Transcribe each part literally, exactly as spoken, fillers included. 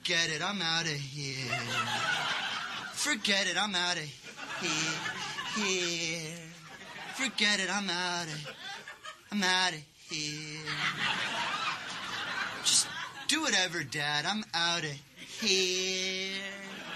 Forget it, I'm out of here. Forget it, I'm out of here. Here. Forget it, I'm out of I'm out of here. Just do whatever, Dad. I'm out of here.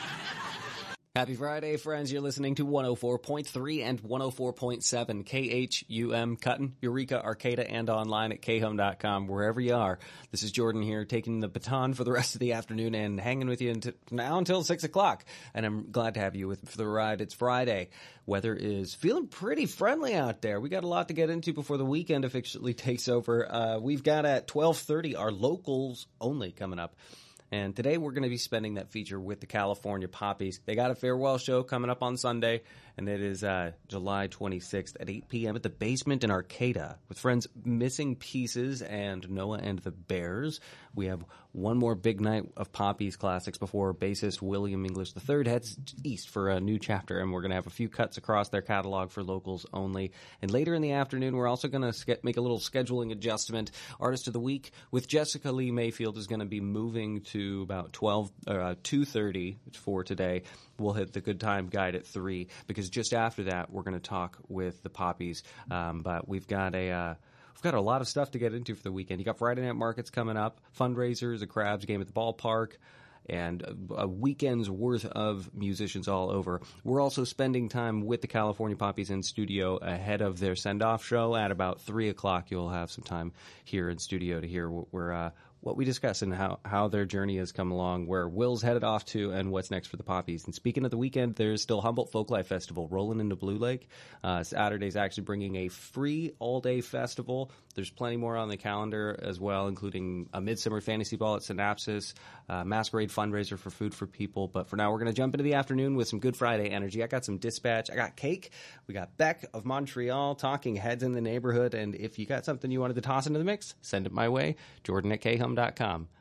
Happy Friday, friends. You're listening to one oh four point three and one oh four point seven K H U M Cutton, Eureka, Arcata, and online at k home dot com, wherever you are. This is Jordan here, taking the baton for the rest of the afternoon and hanging with you until, now until six o'clock. And I'm glad to have you with me for the ride. It's Friday. Weather is feeling pretty friendly out there. We got a lot to get into before the weekend officially takes over. Uh, we've got at twelve thirty our locals only coming up. And today we're going to be spending that feature with the California Poppies. They got a farewell show coming up on Sunday, and it is uh, July twenty-sixth at eight p.m. at the Basement in Arcata with friends Missing Pieces and Noah and the Bears. We have one more big night of Poppies classics before bassist William English the third heads east for a new chapter, and we're going to have a few cuts across their catalog for locals only. And later in the afternoon, we're also going to make a little scheduling adjustment. Artist of the Week with Jessica Lee Mayfield is going to be moving to to about twelve, uh, two thirty for today. We'll hit the Good Time Guide at three, because just after that, we're going to talk with the Poppies. Um, but we've got a, uh, we've got a lot of stuff to get into for the weekend. You got Friday night markets coming up, fundraisers, a Crabs game at the ballpark, and a, a weekend's worth of musicians all over. We're also spending time with the California Poppies in studio ahead of their send-off show. At about three o'clock, you'll have some time here in studio to hear what we're, uh, what we discuss and how, how their journey has come along, where Will's headed off to, and what's next for the Poppies. And speaking of the weekend, there's still Humboldt Folklife Festival rolling into Blue Lake. Uh, Saturday's actually bringing a free all-day festival. There's plenty more on the calendar as well, including a Midsummer Fantasy Ball at Synapsis, uh, Masquerade fundraiser for Food for People. But for now, we're going to jump into the afternoon with some Good Friday energy. I got some Dispatch. I got Cake. We got Beck of Montreal, Talking Heads in the Neighborhood. And if you got something you wanted to toss into the mix, send it my way. Jordan at K home dot com.